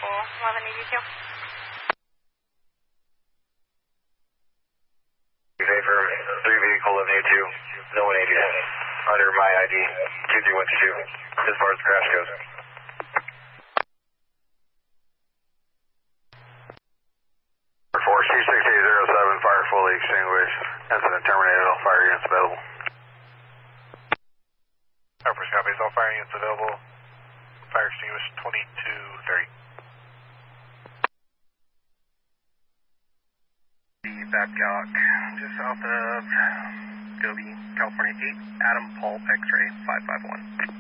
vehicle 1182. Favor 3 vehicle 1182, no 180, under my ID 23122, as far as the crash goes. Force 26807, fire fully extinguished. Incident terminated, all fire units available. Air Force copies, all fire units available. Fire extinguished 2230. Babcock, just south of Gobi, California 8, Adam Paul X-ray 551.